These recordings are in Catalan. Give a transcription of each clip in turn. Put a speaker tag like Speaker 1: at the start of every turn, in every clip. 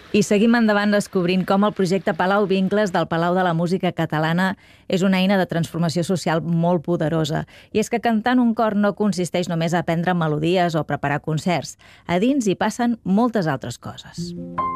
Speaker 1: I seguim endavant descobrint com el projecte Palau Vincles del Palau de la Música Catalana és una eina de transformació social molt poderosa. I és que cantar en un cor no consisteix només a aprendre melodies o preparar concerts. A dins hi passen moltes altres coses.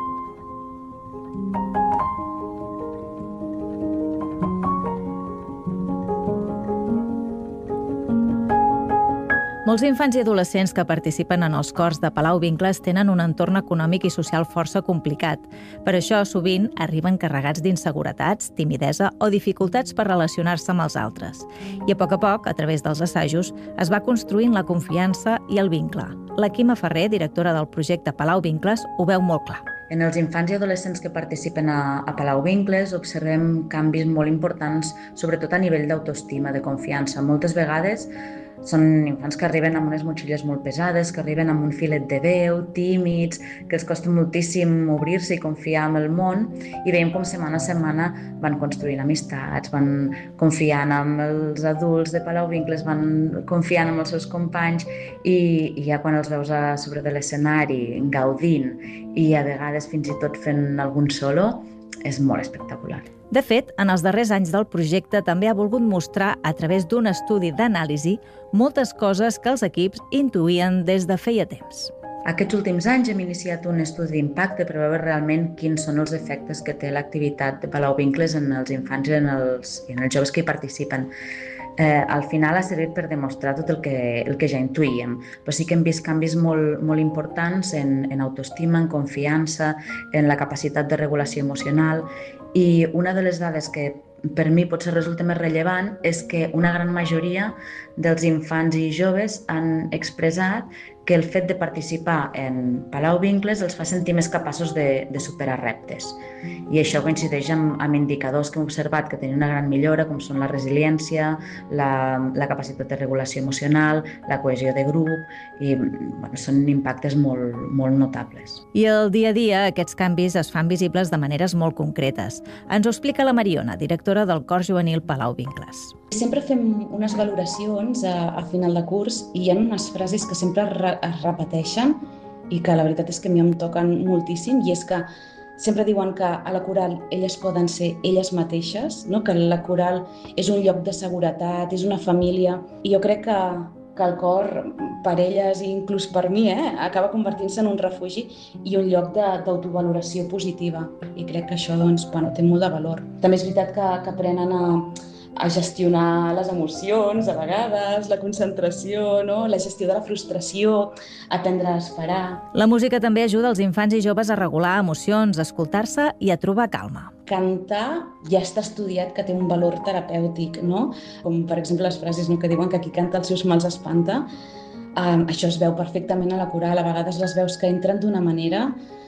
Speaker 1: Molts infants i adolescents que participen en els cors de Palau Vincles tenen un entorn econòmic i social força complicat. Per això, sovint, arriben carregats d'inseguretats, timidesa o dificultats per relacionar-se amb els altres. I a poc, a través dels assajos, es va construint la confiança i el vincle. La Quima Ferrer, directora del projecte Palau Vincles, ho veu molt clar.
Speaker 2: En els infants i adolescents que participen a Palau Vincles observem canvis molt importants, sobretot a nivell d'autoestima, de confiança. Moltes vegades són infants que arriben amb unes motxilles molt pesades, que arriben amb un filet de veu, tímids, que els costa moltíssim obrir-se i confiar en el món, i veiem com setmana a setmana van construint amistats, van confiant amb els adults de Palau Vincles, van confiant amb els seus companys, i ja quan els veus a sobre de l'escenari gaudint i a vegades fins i tot fent algun solo, és molt espectacular.
Speaker 1: De fet, en els darrers anys del projecte també ha volgut mostrar, a través d'un estudi d'anàlisi, moltes coses que els equips intuïen des de feia temps.
Speaker 2: Aquests últims anys hem iniciat un estudi d'impacte per veure realment quins són els efectes que té l'activitat de Palau Vincles en els infants i en els joves que hi participen. Al final ha servit per demostrar tot el que ja intuïem, però sí que hem vist canvis molt importants en autoestima, en confiança, en la capacitat de regulació emocional, i una de les dades que per mi potser resulta més rellevant és que una gran majoria dels infants i joves han expressat que el fet de participar en Palau Vincles els fa sentir més capaços de superar reptes. I això coincideix amb indicadors que hem observat que tenen una gran millora, com són la resiliència, la capacitat de regulació emocional, la cohesió de grup, i són impactes molt notables.
Speaker 1: I al dia a dia aquests canvis es fan visibles de maneres molt concretes. Ens ho explica la Mariona, directora del Cor Juvenil Palau Vincles.
Speaker 3: Sempre fem unes valoracions a final de curs i hi ha unes frases que sempre es repeteixen i que la veritat és que a mi em toquen moltíssim, i és que sempre diuen que a la coral elles poden ser elles mateixes, no? Que la coral és un lloc de seguretat, és una família, i jo crec que el cor, per elles i inclús per mi, acaba convertint-se en un refugi i un lloc d'autovaloració positiva, i crec que això té molt de valor. També és veritat que aprenen a gestionar les emocions, a vegades, la concentració, no? La gestió de la frustració, aprendre a esperar.
Speaker 1: La música també ajuda els infants i joves a regular emocions, a escoltar-se i a trobar calma.
Speaker 3: Cantar ja està estudiat que té un valor terapèutic, no? Com, per exemple, les frases que diuen que qui canta els seus mals espanta. Això es veu perfectament a la coral. A vegades les veus que entren d'una manera,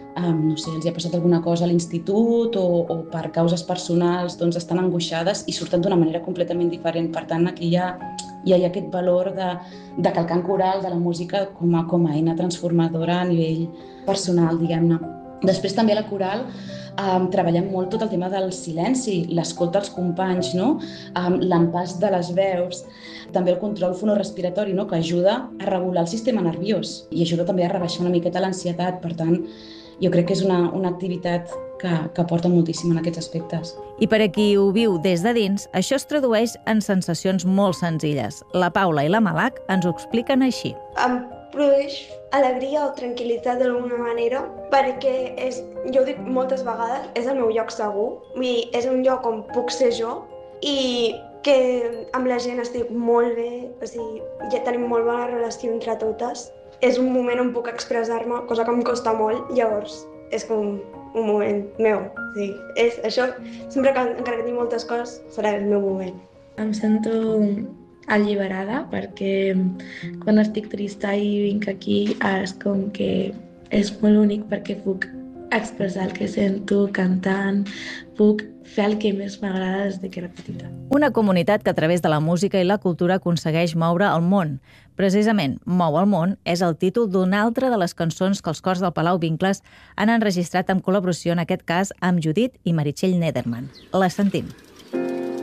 Speaker 3: no sé, els hi ha passat alguna cosa a l'institut o per causes personals estan angoixades i surten d'una manera completament diferent. Per tant, aquí ja hi ha aquest valor de que el cant coral, de la música com a eina transformadora a nivell personal, diguem-ne. Després també a la coral treballem molt tot el tema del silenci, l'escolta als companys, no? L'empàs de les veus, també el control fonorespiratori, no? Que ajuda a regular el sistema nerviós i ajuda també a rebaixar una miqueta l'ansietat. Per tant, jo crec que és una activitat que aporta moltíssim en aquests aspectes.
Speaker 1: I per a qui ho viu des de dins, això es tradueix en sensacions molt senzilles. La Paula i la Malac ens ho expliquen així.
Speaker 4: Em produeix alegria o tranquil·litat d'alguna manera, perquè jo ho dic moltes vegades, és el meu lloc segur, és un lloc on puc ser jo i que amb la gent estic molt bé, o sigui, ja tenim molt bona relació entre totes. És un moment on puc expressar-me, cosa que em costa molt, llavors és com un moment meu. Sí, això, sempre que encara que tinc moltes coses, serà el meu moment.
Speaker 5: Em sento alliberada perquè quan estic trista i vinc aquí és com que és molt únic perquè puc expressar el que sento cantant, puc fer el que més m'agrada des que era petita.
Speaker 1: Una comunitat que a través de la música i la cultura aconsegueix moure el món. Precisament, Mou el món és el títol d'una altra de les cançons que els cors del Palau Vincles han enregistrat en col·laboració, en aquest cas, amb Judit i Meritxell Nederman. La sentim.